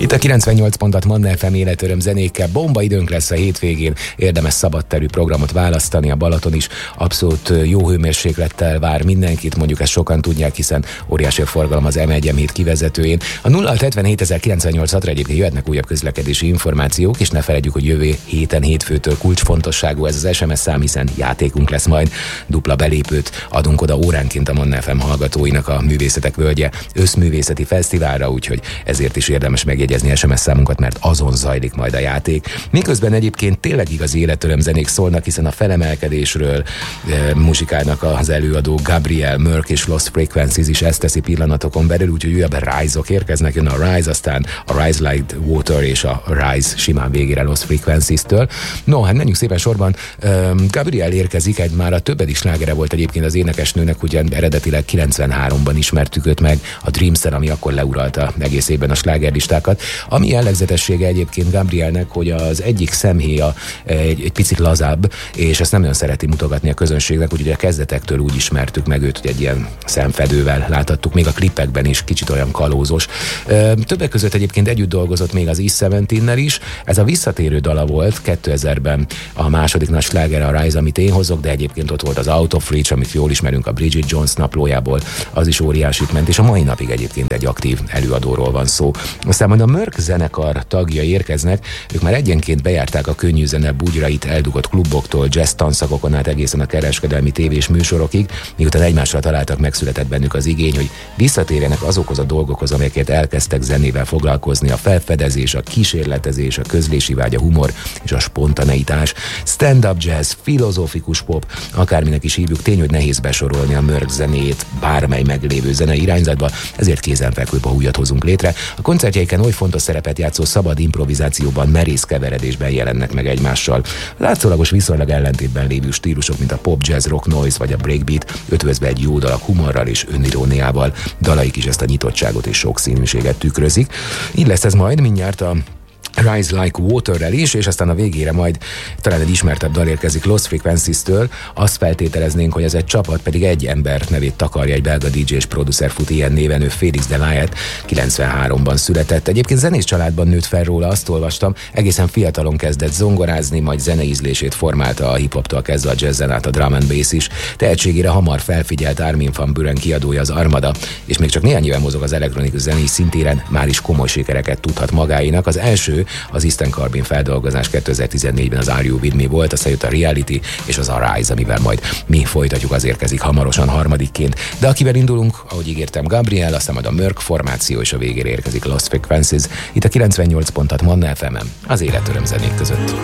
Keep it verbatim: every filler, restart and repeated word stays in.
Itt a kilencvennyolc pontot Manna ef em életöröm zenékkel. Bomba időnk lesz a hétvégén, érdemes szabadterű programot választani, a Balaton is abszolút jó hőmérséklettel vár mindenkit, mondjuk ezt sokan tudják, hiszen óriási a forgalom az em egy em hét kivezetőjén. A nulla hat hetvenhét ezer kilencvennyolc hatra egyébként jöhetnek újabb közlekedési információk, és ne felejtjük, hogy jövő héten hétfőtől kulcsfontosságú ez az es em es szám, hiszen játékunk lesz majd, dupla belépőt adunk oda óránként a Manna ef em hallgatóinak a Művészetek Völgye összművészeti fesztiválra, úgyhogy ezért is érdemes megjegyezni es em es számunkat, mert azon zajlik majd a játék. Miközben egyébként tényleg igazi életöröm zenék szólnak, hiszen a felemelkedésről e, muzsikálnak az előadó Gabriel, Mörk és Lost Frequencies is ezt teszi pillanatokon belül, úgyhogy újabb Rise-ok érkeznek, jön a Rise, aztán a Rise Like Water és a Rise simán végére Lost Frequencies-től. No, hát menjünk szépen sorban. Um, Gabriel érkezik, egy már a többedik slágere volt egyébként az énekesnőnek, ugye eredetileg kilencvenháromban ismertük őt meg a Dreams-en, ami akkor leuralta egész évben a slágerlistákat. Ami jellegzetessége egyébként Gabrielnek, hogy az egyik szemhéja egy, egy picit lazább, és ezt nem nagyon szereti mutogatni a közönségnek, úgyhogy a kezdetektől úgy ismertük meg őt, hogy egy ilyen szemfedővel láthattuk, még a klipekben is kicsit olyan kalózos. Többek között egyébként együtt dolgozott még az East Seventeenel is, ez a visszatérő dala volt, kétezerben a második nagy sláger a Rise, amit én hozok, de egyébként ott volt az Out of Reach, amit jól ismerünk a Bridget Jones naplójából, az is óriásit ment, és a mai napig egyébként egy aktív előadóról van szó. Aztán majd a Mörk zenekar tagja érkeznek, ők már egyenként bejárták a könnyű zene bugyrait eldugott kluboktól, jazz tanszakokon át egészen a kereskedelmi tévés műsorokig, miután egymásra találtak, megszületett bennük az igény, hogy visszatérjenek azokhoz a dolgokhoz, amelyeket elkezdtek zenével foglalkozni, a felfedezés, a kísérletezés, a közlési vágy, a humor és a spontaneitás, stand-up jazz, filozófikus pop, akárminek is hívjuk, tény, hogy nehéz besorolni a Mörk zenét bármely meglévő zenei irányzatba, ezért kézenfekvőbb a újat hozunk létre. A koncertjeiken oly fontos szerepet játszó szabad improvizációban, merész keveredésben jelennek meg egymással. Látszólagos viszonylag ellentétben lévő stílusok, mint a pop, jazz, rock, noise vagy a breakbeat, ötvözve egy jó dalak humorral és öniróniával, dalaik is ezt a nyitottságot és sokszínűséget tükrözik. Így lesz ez majd mindjárt a Rise Like Waterrel is, és aztán a végére majd talán egy ismertebb dal érkezik Lost Frequencies-től. Azt feltételeznénk, hogy ez egy csapat, pedig egy ember nevét takarja, egy belga dé dzsé és producer fut ilyen néven, ő Felix Delayet, kilencvenháromban született. Egyébként zenész családban nőtt fel róla, azt olvastam, egészen fiatalon kezdett zongorázni, majd zeneízlését formálta a hip-hoptól kezdve a jazzen át a drum and bass is. Tehetségére hamar felfigyelt Armin van Buuren kiadója, az Armada, és még csak néhány éve mozog az elektronikus zenei szintéren, már is komoly sikereket tudhat magáinak. Az első az Eastern Carbon feldolgozás kétezer-tizennégyben az Are You With Me volt, aztán jött a Reality és az a Rise, amivel majd mi folytatjuk, az érkezik hamarosan harmadikként. De akivel indulunk, ahogy ígértem, Gabriel, aztán majd a Mörk formáció, és a végére érkezik Lost Frequencies. Itt a kilencvennyolc pontot Manna ef em-en, az életöröm zenék között.